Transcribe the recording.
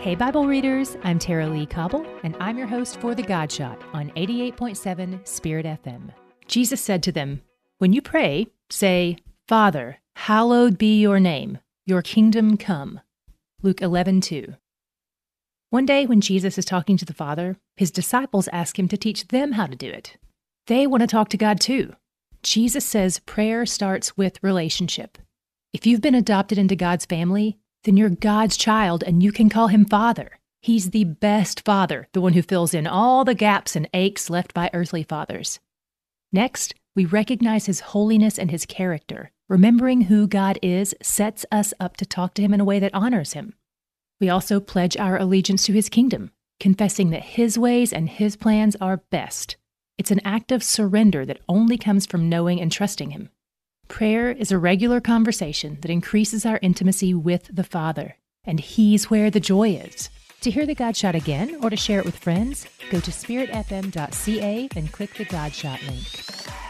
Hey Bible readers, I'm Tara Lee Cobble, and I'm your host for The God Shot on 88.7 Spirit FM. Jesus said to them, "When you pray, say, 'Father, hallowed be your name, your kingdom come.'" Luke 11:2. One day when Jesus is talking to the Father, his disciples ask him to teach them how to do it. They want to talk to God too. Jesus says prayer starts with relationship. If you've been adopted into God's family, then you're God's child and you can call him Father. He's the best Father, the one who fills in all the gaps and aches left by earthly fathers. Next, we recognize his holiness and his character. Remembering who God is sets us up to talk to him in a way that honors him. We also pledge our allegiance to his kingdom, confessing that his ways and his plans are best. It's an act of surrender that only comes from knowing and trusting him. Prayer is a regular conversation that increases our intimacy with the Father, and he's where the joy is. To hear The God Shot again or to share it with friends, go to spiritfm.ca and click the God Shot link.